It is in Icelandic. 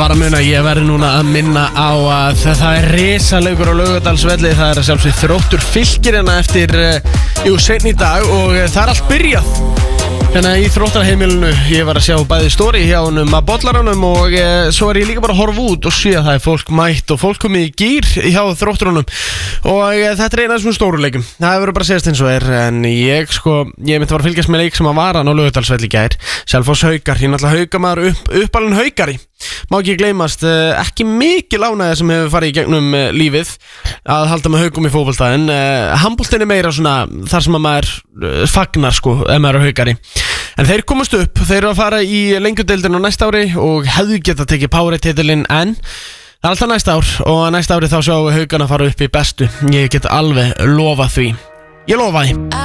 var að muna, ég verði núna að minna á að það er risaleikur á Laugardalsvelli. Það er að sjálfsögðu Þróttur Fylkir hérna eftir, seinni í dag og það er allt byrjað. Hérna í Þróttarheimilinu, ég var að sjá bæði stóri hjá honum að bollaranum og svo er ég líka bara að horfa út og sé að það er fólk mætt og fólk komið í gýr hjá Þrótturunum og þetta er eina af þessum stóru leikum. Það hefur bara segjast eins og en ég myndi að fylgjast með leik sem að var hann á Laugardalsvelli í gær. Selfoss Haukar, ég er náttúrulega haukamaður uppalinn haukari. Má ekki gleymast, ekki mikil ánægja sem hefur farið í gegnum lífið að halda með haukum í fótbolta en handboltinn er meira svona þar sem að maður fagnar ef maður er haukari. En þeir komast upp, þeir eru að fara í lengjudeildina á næsta ári og hefðu geta tekið Powerade-titilinn en það er alltaf næsta ár og næsta ári þá sjáum við haugana fara upp í bestu. Ég get alveg lofað því. Ég lofa því.